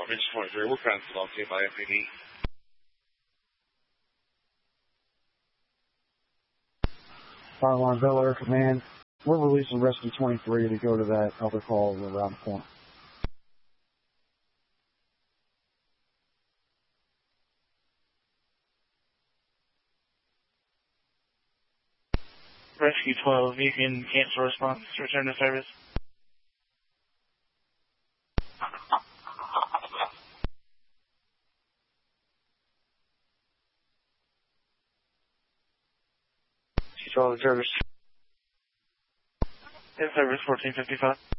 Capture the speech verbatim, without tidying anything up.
Ridge twenty-three, we're canceled off here by F A D. Fireline Bel Air Command, we're releasing Rescue twenty-three to go to that other call around the corner. Rescue twelve, you can cancel response, return to service. Rescue twelve, service. In service, fourteen fifty-five.